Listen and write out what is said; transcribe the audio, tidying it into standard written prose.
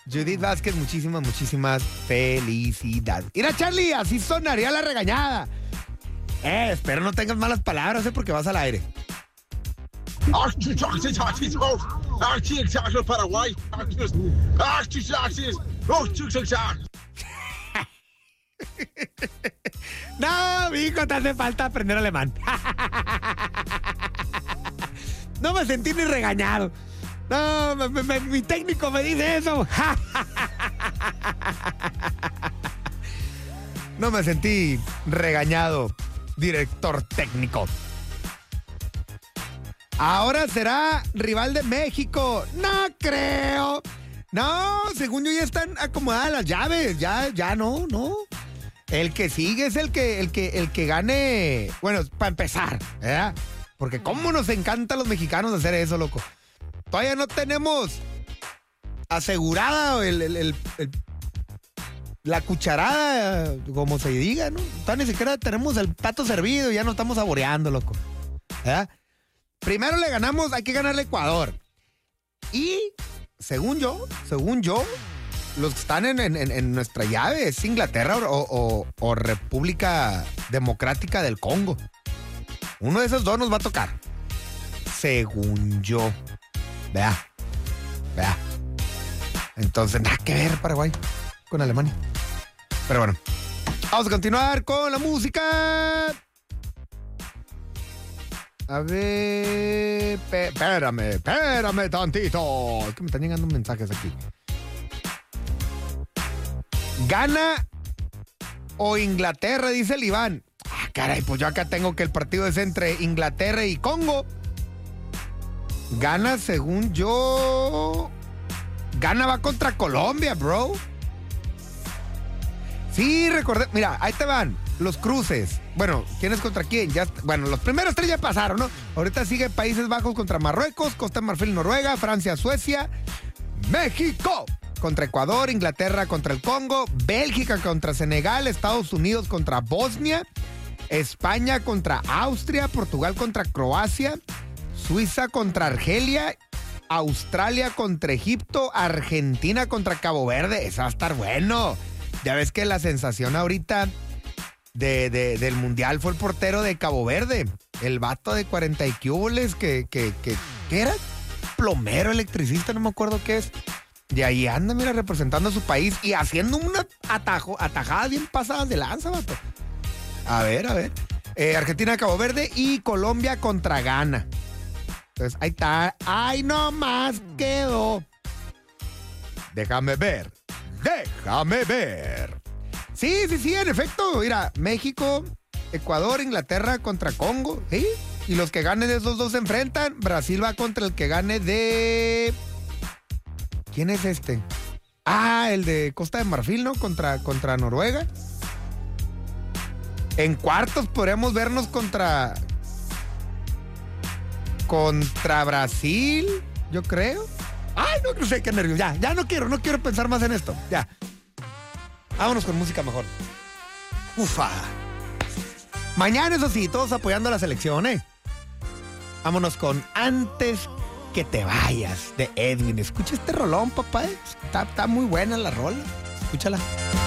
Judith Vázquez, muchísimas felicidades. Mira, Charlie, así sonaría la regañada. Espero no tengas malas palabras, porque vas al aire. Paraguay. No, mijo, te hace falta aprender alemán. No me sentí ni regañado. No, mi técnico me dice eso. No me sentí regañado, director técnico. Ahora será rival de México. No creo. No, según yo ya están acomodadas las llaves. Ya no. El que sigue es el que gane. Bueno, para empezar, ¿verdad? Porque cómo nos encanta a los mexicanos hacer eso, loco. Todavía no tenemos asegurada la cucharada, como se diga, ¿no? Todavía ni siquiera tenemos el plato servido y ya nos estamos saboreando, loco. ¿Verdad? Primero le ganamos, hay que ganarle a Ecuador. Y, según yo, los que están en nuestra llave es Inglaterra o República Democrática del Congo. Uno de esos dos nos va a tocar. Según yo. Vea. Entonces, nada que ver Paraguay con Alemania. Pero bueno, vamos a continuar con la música. A ver, espérame tantito. Es que me están llegando mensajes aquí. ¿Gana o Inglaterra? Dice el Iván. Caray, pues yo acá tengo que el partido es entre Inglaterra y Congo. Gana, según yo. Gana va contra Colombia, bro. Sí, recordé. Mira, ahí te van los cruces. Bueno, ¿quién es contra quién? Bueno, los primeros tres ya pasaron, ¿no? Ahorita sigue Países Bajos contra Marruecos, Costa de Marfil, Noruega, Francia, Suecia, México contra Ecuador, Inglaterra contra el Congo, Bélgica contra Senegal, Estados Unidos contra Bosnia, España contra Austria, Portugal contra Croacia, Suiza contra Argelia, Australia contra Egipto, Argentina contra Cabo Verde. Eso va a estar bueno. Ya ves que la sensación ahorita del mundial fue el portero de Cabo Verde, el vato de 40 y cuboles que era plomero, electricista, no me acuerdo qué es. Y ahí anda, mira, representando a su país y haciendo una atajada bien pasadas de lanza, vato. A ver. Argentina, Cabo Verde y Colombia contra Ghana. Entonces, ahí está. ¡Ay, no más quedó! Déjame ver. Sí, en efecto. Mira, México, Ecuador, Inglaterra contra Congo. ¿Sí? Y los que ganen de esos dos se enfrentan. Brasil va contra el que gane de... ¿Quién es este? El de Costa de Marfil, ¿no? Contra Noruega. En cuartos podríamos vernos contra Brasil, yo creo. Ay, no sé, qué nervios. Ya no quiero pensar más en esto. Ya. Vámonos con música mejor. Ufa. Mañana, eso sí, todos apoyando a la selección, ¿eh? Vámonos con Antes que te vayas, de Edwin. Escucha este rolón, papá. Está muy buena la rola. Escúchala.